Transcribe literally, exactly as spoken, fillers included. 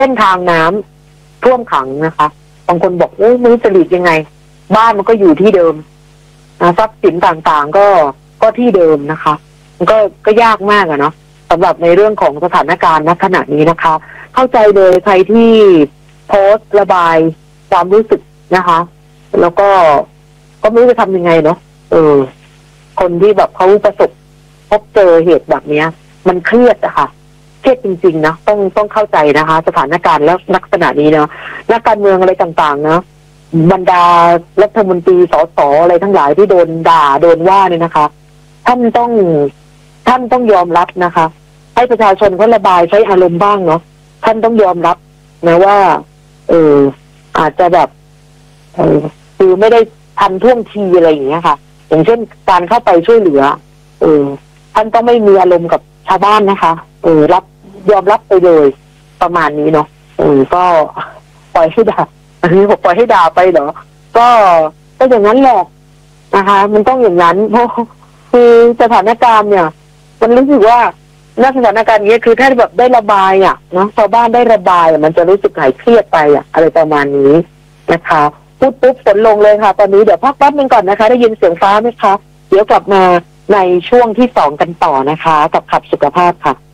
เส้นทางน้ำท่วมขังนะคะบางคนบอกโอ้ยไม่รู้จะหลีกยังไงบ้านมันก็อยู่ที่เดิมทรัพย์สินต่างๆก็ก็ที่เดิมนะคะมันก็ก็ยากมากอะเนาะสำหรับในเรื่องของสถานการณ์ณขณะนี้นะคะเข้าใจเลยใครที่โพสต์ระบายความรู้สึกนะคะแล้วก็ก็ไม่รู้จะทำยังไงเนาะเออคนที่แบบเขาประสบพบเจอเหตุแบบนี้มันเครียดอะค่ะเครียดจริงๆนะต้องต้องเข้าใจนะคะสถานการณ์และลักษณะนี้เนาะนักการเมืองอะไรต่างๆนะบรรดารัฐมนตรีสสอะไรทั้งหลายที่โดนด่าโดนว่าเนี่ยนะคะท่านต้องท่านต้องยอมรับนะคะให้ประชาชนเขาระบายใช้อารมณ์บ้างเนาะท่านต้องยอมรับนะว่าเอออาจจะแบบเออคือไม่ได้ทันท่วงทีอะไรอย่างเงี้ยค่ะอย่างเช่นการเข้าไปช่วยเหลือเออท่านต้องไม่มีอารมณ์กับชาวบ้านนะคะเออรับยอมรับไปเลยประมาณนี้เนาะเออก็ปล่อยให้ด่าอันนี้ผมปล่อยให้ด่าไปเหรอก็ก็อย่างนั้นแหละนะคะมันต้องอย่างนั้นเพราะคือสถานการณ์เนี่ยมันรู้สึกว่าณสถานการณ์นี้คือถ้าแบบได้ระบายอ่ะเนาะชาวบ้านได้ระบายมันจะรู้สึกหายเครียดไปอ่ะอะไรประมาณนี้นะคะพูดปุ๊บฝนลงเลยค่ะตอนนี้เดี๋ยวพักแป๊บนึงก่อนนะคะได้ยินเสียงฟ้าไหมคะเดี๋ยวกลับมาในช่วงที่สองกันต่อนะคะกับขับสุขภาพค่ะ